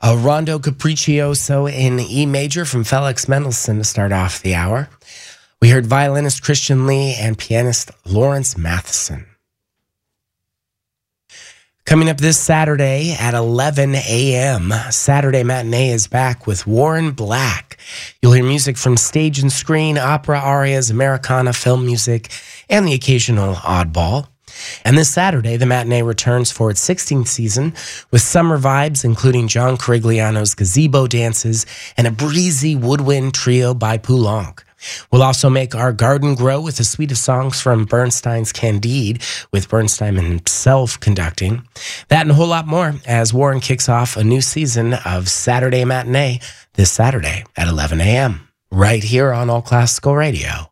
A Rondo Capriccioso in E major from Felix Mendelssohn to start off the hour. We heard violinist Christian Lee and pianist Lawrence Matheson. Coming up this Saturday at 11 a.m., Saturday Matinee is back with Warren Black. You'll hear music from stage and screen, opera, arias, Americana, film music, and the occasional oddball. And this Saturday, the Matinee returns for its 16th season with summer vibes, including John Corigliano's gazebo dances and a breezy woodwind trio by Poulenc. We'll also make our garden grow with a suite of songs from Bernstein's Candide, with Bernstein himself conducting. That and a whole lot more as Warren kicks off a new season of Saturday Matinee this Saturday at 11 a.m. right here on All Classical Radio.